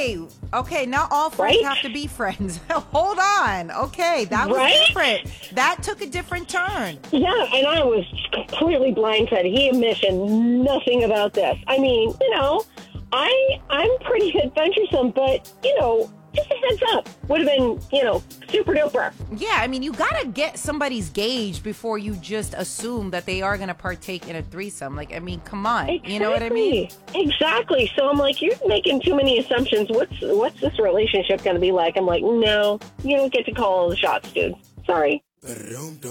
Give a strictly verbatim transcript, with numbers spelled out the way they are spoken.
okay, okay. Not all friends Right? have to be friends. Hold on. Okay, that was Right? different. That took a different turn. Yeah, and I was completely blindsided. He mentioned nothing about this. I mean, you know, I I'm pretty adventuresome, but you know, just a heads up would have been, you know, super duper. Yeah, I mean, you gotta get somebody's gauge before you just assume that they are gonna partake in a threesome. Like, I mean, come on, Exactly. you know what I mean? Exactly. So I'm like, you're making too many assumptions. What's what's this relationship going to be like? I'm like, no, you don't get to call all the shots, dude. Sorry.